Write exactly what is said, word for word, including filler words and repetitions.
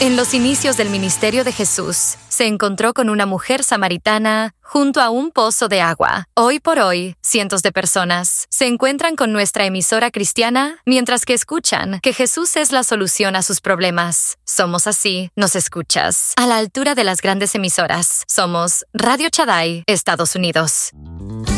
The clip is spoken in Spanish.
En los inicios del ministerio de Jesús, se encontró con una mujer samaritana junto a un pozo de agua. Hoy por hoy, cientos de personas se encuentran con nuestra emisora cristiana mientras que escuchan que Jesús es la solución a sus problemas. Somos así, nos escuchas. A la altura de las grandes emisoras, somos Radio Shaddai, Estados Unidos.